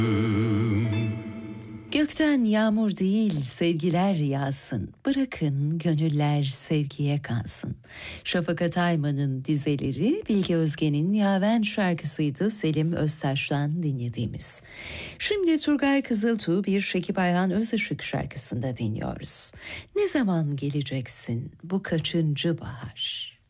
Gökten yağmur değil sevgiler yağsın, bırakın gönüller sevgiye kansın. Şafak Atayman'ın dizeleri, Bilge Özgen'in Yaven şarkısıydı Selim Öztaş'tan dinlediğimiz. Şimdi Turgay Kızıltuğ bir Şekip Ayhan Özışık şarkısında dinliyoruz. Ne zaman geleceksin bu kaçıncı bahar?